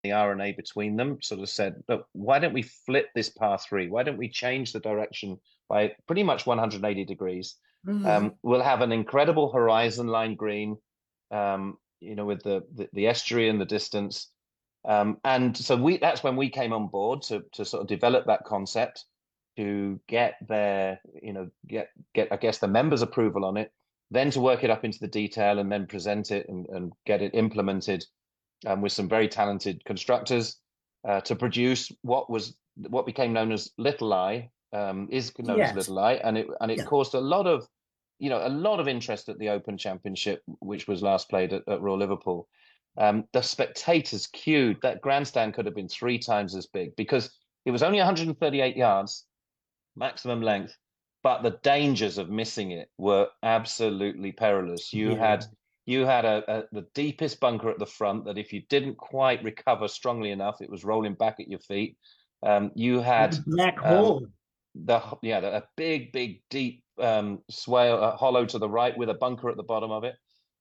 the RNA between them sort of said, look, why don't we flip this par three? Why don't we change the direction by pretty much 180 degrees? Hmm. We'll have an incredible horizon line green, with the estuary and the distance. And so that's when we came on board to sort of develop that concept to get their, get I guess the members' approval on it, then to work it up into the detail and then present it and get it implemented with some very talented constructors to produce what became known as Little Eye, is known as Yes. Little Eye, and it Yeah. caused a lot of interest at the Open Championship, which was last played at Royal Liverpool. The spectators queued. That grandstand could have been three times as big because it was only 138 yards maximum length, but the dangers of missing it were absolutely perilous. You Yeah. had you had the deepest bunker at the front that if you didn't quite recover strongly enough, it was rolling back at your feet. You The had black um, hole. a big deep swale hollow to the right with a bunker at the bottom of it.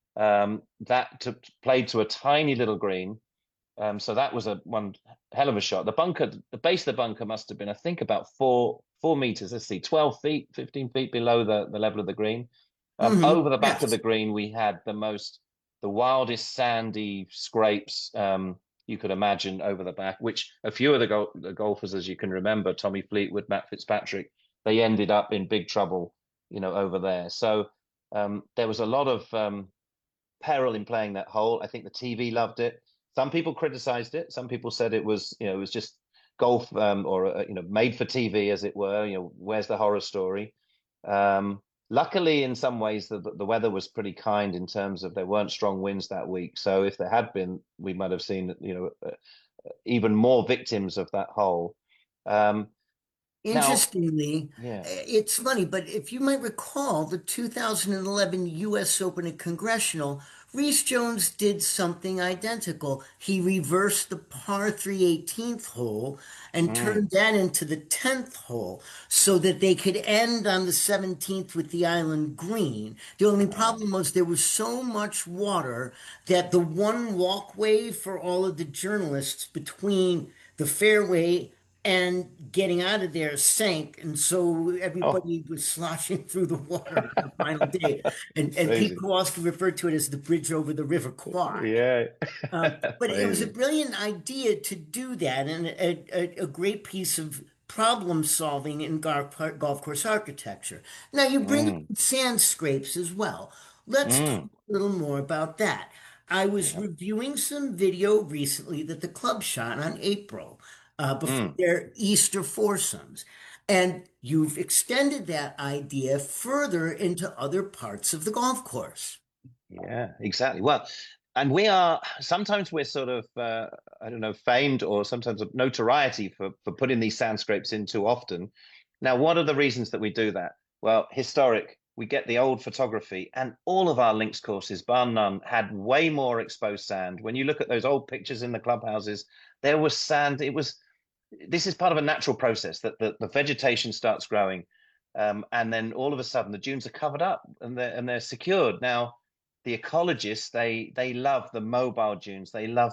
Played to a tiny little green. So that was a one hell of a shot. The base of the bunker must have been, I think, about 4 meters. Let's see, 12 feet, 15 feet below the level of the green. Hmm. Over the back of the Yes. green, we had the wildest sandy scrapes you could imagine over the back, which a few of the golfers, as you can remember, Tommy Fleetwood, Matt Fitzpatrick, they ended up in big trouble, over there. So there was a lot of peril in playing that hole. I think the TV loved it. Some people criticized it. Some people said it was just golf, or made for TV, as it were. Where's the horror story? Luckily, in some ways, the weather was pretty kind in terms of there weren't strong winds that week. So if there had been, we might have seen, even more victims of that hole. Um, now, Interestingly, yeah. it's funny, but if you might recall the 2011 US Open at Congressional, Reese Jones did something identical. He reversed the par 3 18th hole and Mm, turned that into the 10th hole so that they could end on the 17th with the island green. The only wow. problem was there was so much water that the one walkway for all of the journalists between the fairway and getting out of there sank, and so Oh, everybody was sloshing through the water on the final day. And Pete crazy. Kowalski referred to it as the bridge over the River Kwai. Yeah. But it was a Amazing. brilliant idea to do that, and a great piece of problem solving in golf course architecture. Now you bring up Mm, sand scrapes as well. Let's talk mm. a little more about that. I was Yeah. reviewing some video recently that the club shot on April before Mm. their Easter foursomes. And you've extended that idea further into other parts of the golf course. Yeah, exactly. Well, and sometimes we're sort of, I don't know, famed or sometimes of notoriety for putting these sand scrapes in too often. Now, what are the reasons that we do that? Well, historic, we get the old photography, and all of our links courses, bar none, had way more exposed sand. When you look at those old pictures in the clubhouses, there was sand. This is part of a natural process that the vegetation starts growing. And then all of a sudden the dunes are covered up and they're secured. Now, the ecologists, they love the mobile dunes. They love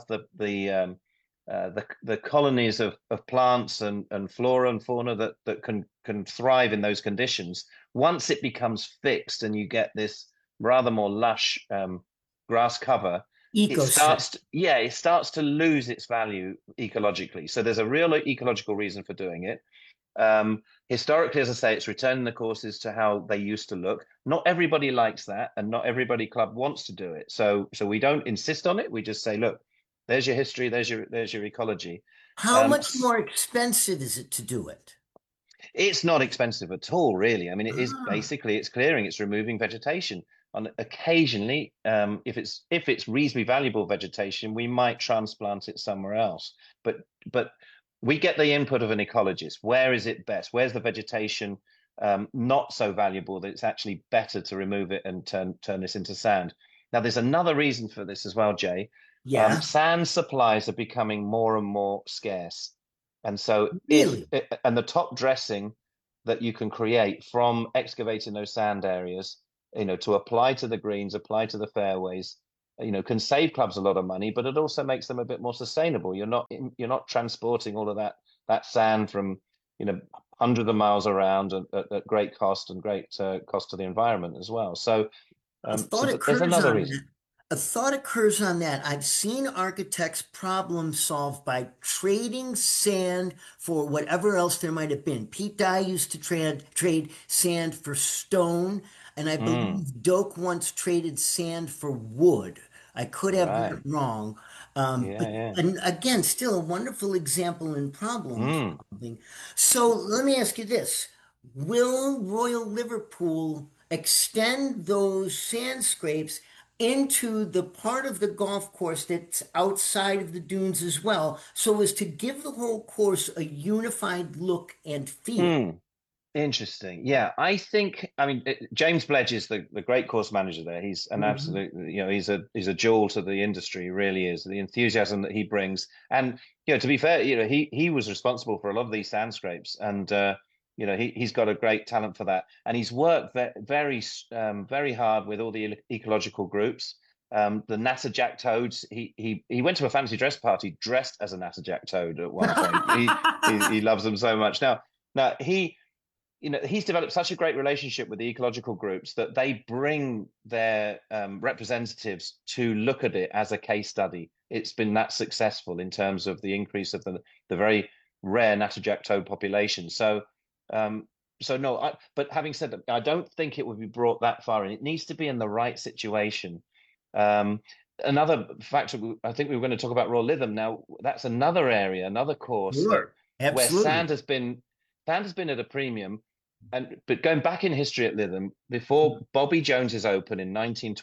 the colonies of plants and flora and fauna that can thrive in those conditions. Once it becomes fixed and you get this rather more lush grass cover, Ecosystem. it starts to lose its value ecologically. So there's a real ecological reason for doing it. Historically, as I say, it's returning the courses to how they used to look. Not everybody likes that, and not everybody club wants to do it. So we don't insist on it. We just say, look, there's your history, there's your ecology. How Um, much more expensive is it to do it? it's not expensive at all, really. I mean, it is Ah, basically it's clearing, it's removing vegetation. And occasionally, if it's reasonably valuable vegetation, we might transplant it somewhere else. But we get the input of an ecologist. Where is it best? Where's the vegetation not so valuable that it's actually better to remove it and turn this into sand? Now, there's another reason for this as well, Jay. yeah, Sand supplies are becoming more and more scarce. And so really. and the top dressing that you can create from excavating those sand areas, to apply to the greens, apply to the fairways. can save clubs a lot of money, but it also makes them a bit more sustainable. You're not transporting all of that sand from hundreds of miles around at great cost and great cost to the environment as well. So A thought there's occurs another on reason. that. A thought occurs on that. I've seen architects problem solve by trading sand for whatever else there might have been. Pete Dye used to trade sand for stone, and I Mm, believe Doak once traded sand for wood. I could have that right. wrong. Yeah, But yeah. and again, still a wonderful example in problem Mm. solving. So let me ask you this. Will Royal Liverpool extend those sand scrapes into the part of the golf course that's outside of the dunes as well, so as to give the whole course a unified look and feel? Mm. Interesting. Yeah, I mean, James Bledge is the great course manager there. He's an Mhm. absolute, he's a jewel to the industry, he really is. The enthusiasm that he brings. And, to be fair, he was responsible for a lot of these sand scrapes. And, he's got a great talent for that. And he's worked very hard with all the ecological groups. The Natterjack toads, he went to a fancy dress party dressed as a Natterjack toad at one point. He loves them so much. Now he's developed such a great relationship with the ecological groups that they bring their representatives to look at it as a case study. It's been that successful in terms of the increase of the very rare natterjack toad population. Um, so no, but having said that, I don't think it would be brought that far in. It needs to be in the right situation. Um, Another factor, I think we were going to talk about Royal Lytham. Now, that's another area, another course that Sure, where absolutely. sand has been at a premium. But going back in history at Lytham, before Bobby Jones's Open in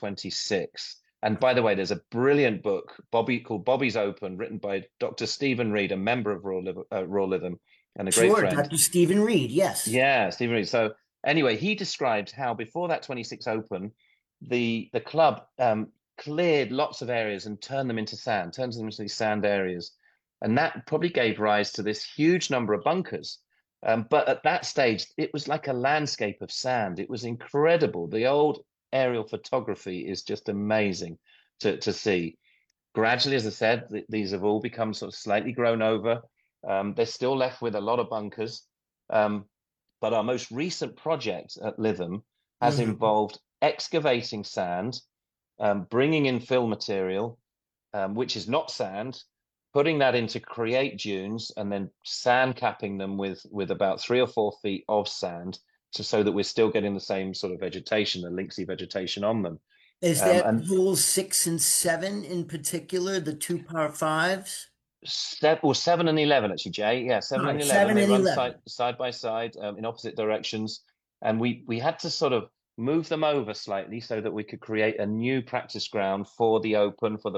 1926, and by the way, there's a brilliant book, called Bobby's Open, written by Dr. Stephen Reed, a member of Royal Lytham, and a great Sure, friend. Dr. Stephen Reed, yes. Yeah, Stephen Reed. So anyway, he described how before that 26 Open, the club cleared lots of areas and turned them into these sand areas, and that probably gave rise to this huge number of bunkers. But at that stage, it was like a landscape of sand. It was incredible. The old aerial photography is just amazing to see. Gradually, as I said, these have all become sort of slightly grown over. They're still left with a lot of bunkers. Um, but our most recent project at Lytham has Mhm. involved excavating sand, bringing in fill material, which is not sand, putting that in to create dunes, and then sand capping them with about 3 or 4 feet of sand, so that we're still getting the same sort of vegetation, the linksy vegetation on them. Is that And holes 6 and 7 in particular, the two par fives? seven and 11 actually, Jay. Yeah, All seven and right, 11. seven They and run side 11. side by side in opposite directions, and we had to sort of move them over slightly so that we could create a new practice ground for the Open, for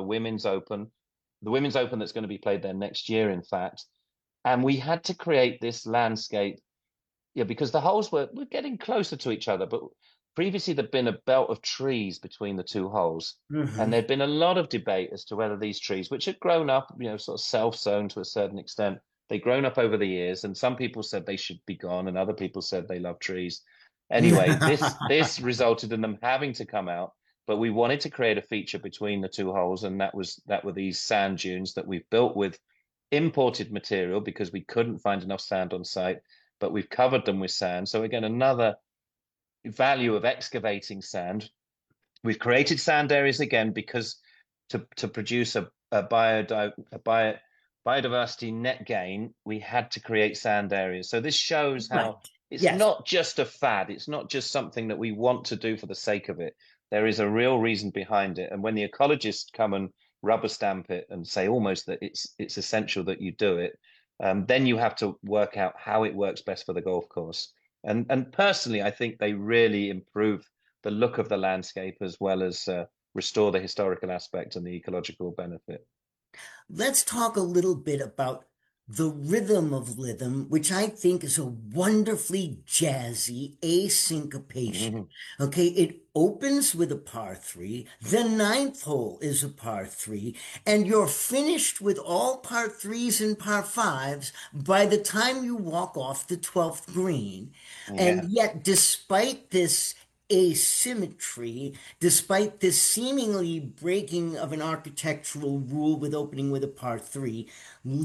the Women's Open that's going to be played there next year, in fact. And we had to create this landscape, yeah, because the holes were getting closer to each other, but previously there'd been a belt of trees between the two holes, and Hmm. there'd been a lot of debate as to whether these trees, which had grown up, sort of self-sown to a certain extent, they'd grown up over the years, and some people said they should be gone, and other people said they love trees. Anyway, this resulted in them having to come out, but we wanted to create a feature between the two holes, and that were these sand dunes that we've built with imported material because we couldn't find enough sand on site, but we've covered them with sand. So again, another value of excavating sand. We've created sand areas again because to produce biodiversity net gain, we had to create sand areas. So this shows how Right. it's Yes. not just a fad. It's not just something that we want to do for the sake of it. There is a real reason behind it. And when the ecologists come and rubber stamp it and say almost that it's essential that you do it, then you have to work out how it works best for the golf course. And personally, I think they really improve the look of the landscape as well as restore the historical aspect and the ecological benefit. Let's talk a little bit about the rhythm of Lytham, which I think is a wonderfully jazzy asyncopation. Mhm. Okay, it opens with a par three, the ninth hole is a par three, and you're finished with all par threes and par fives by the time you walk off the 12th green. And Yeah. yet, despite this asymmetry, despite this seemingly breaking of an architectural rule with opening with a par three,